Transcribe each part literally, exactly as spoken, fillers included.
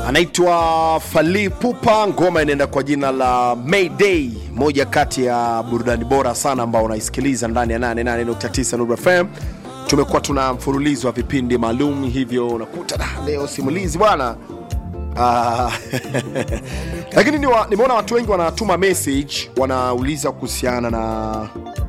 Anaitwa Fally Ipupa, ngoma inaenda kwa jina la Mayday, moja kati ya burudani bora sana ambao unaisikiliza ndani ya nane nane nukta tisa Nuru F M. Tumekuwa tuna mfululizo wa vipindi maalum, hivyo unakuta da, leo simulizi bwana. Ah, lakini nimeona watu wengi wanatuma message, wanauliza kuhusiana na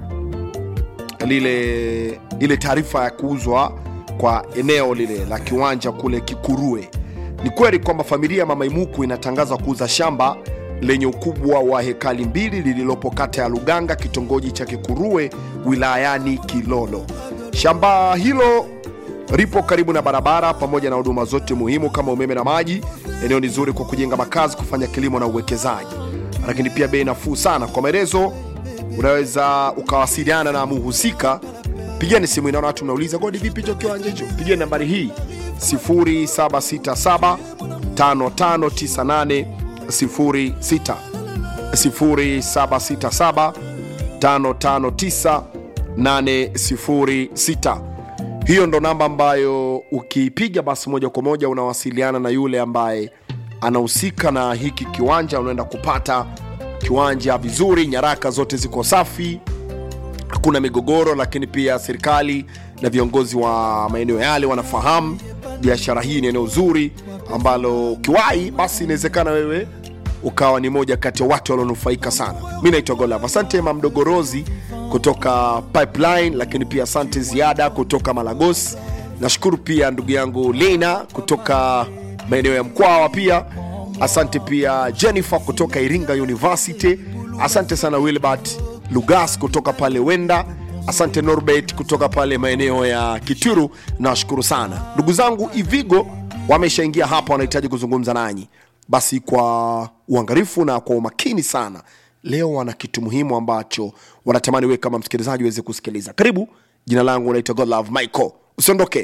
lile ile taarifa ya kuuzwa kwa eneo lile la kiwanja kule Kikurue. Ni kweli kwamba familia ya Mama Imuku inatangaza kuuza shamba lenye ukubwa wa hekali mbili lililopo kata ya Luganga, kitongoji cha Kikurue, wilayani Kilolo. Shamba hilo lipo karibu na barabara pamoja na huduma zote muhimu kama umeme na maji. Eneo ni zuri kwa kujenga makazi, kufanya kilimo na uwekezaji. Lakini pia bei nafuu sana. Kwa maelezo unaweza ukawasiliana na muhusika. Pigeni simu, inaona watu mnauliza godi vipi hicho kiwanja hicho. Pigeni nambari hii sifuri saba sita saba tano tano tisa nane sifuri sita sifuri saba sita saba tano tano tisa nane sifuri sita. Hiyo ndo namba ambayo ukipiga basi moja kwa moja unawasiliana na yule ambaye anahusika na hiki kiwanja. Unaenda kupata kiwanja vizuri, nyaraka zote ziko safi, hakuna migogoro. Lakini pia serikali na viongozi wa maeneo yale wanafahamu biashara hii ni eneo zuri ambalo kiwai basi inawezekana wewe ukawa ni moja kati ya watu walionufaika sana. Mimi naitwa Golava. Asante Mamdogo Rozi kutoka Pipeline, lakini pia asante Ziada kutoka Malagos. Nashukuru pia ndugu yangu Lena kutoka maeneo ya Mkwawa pia. Asante pia Jennifer kutoka Iringa University. Asante sana Wilbert Lugas kutoka pale Wenda. Asante Norbert kutoka pale maeneo ya Kituru. Nashukuru sana. Ndugu zangu Ivigo wameshaingia hapa, wanahitaji kuzungumza nanyi. Basi kwa uangalifu na kwa umakini sana, leo wana kitu muhimu ambacho wanatamani wewe kama msikilizaji uweze kusikiliza. Karibu, jina langu naitwa Godlove Michael. Usiondoke.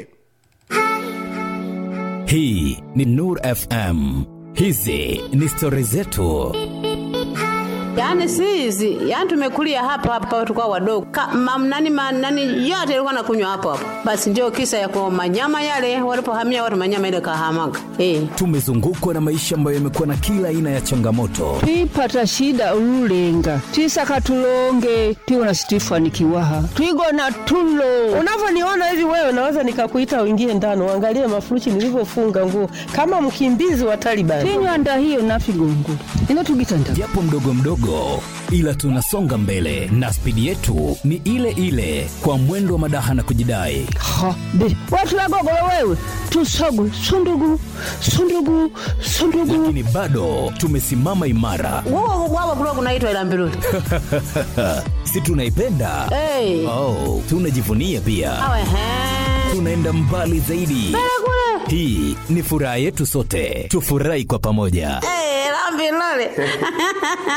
Hii ni Nuru F M. Hizi ni story zetu. Yaani sisi, yaani tumekulia hapa hapa tulikuwa wadogo. Nani nani yote ilikuwa nakunywa hapo hapo. Basi ndio kisa ya kwa manyama yale walipohamia watu manyama ile kahamaga. Eh. Tumezungukwa na maisha ambayo yamekuwa na kila aina ya changamoto. Twipata shida ulenga. Tisaka tulonge, tiona Stefani Kiwaha. Twigona tulo. Unavyoniona hivi wewe naweza nikakuita uingie ndani uangalie mafurushi nilivyofunga nguo kama mkimbizi wa Taliban. Tinywanda hiyo nafigongo. Ino tugitanda. Japo mdogo mdogo, ila tunasonga mbele na spidi yetu ni ile ile, kwa mwendo wa madaha na kujidai. Ha, be, watu wagogolo wewe, tusogu, sundugu, sundugu, sundugu. Lakini bado tumesimama imara. Wao wao bro kunaitwa Ilambiruli. Si tunaipenda? Hey. Oh, tunajivunia pia. Awe he. Tunaenda mbali zaidi. Hii ni furaha yetu sote. Tufurahi kwa pamoja. Eh, hey, Ilambiruli.